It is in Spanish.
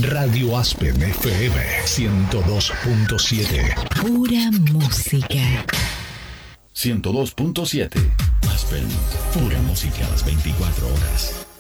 Radio Aspen FM 102.7. Pura música. 102.7. Aspen. Pura música a las 24 horas.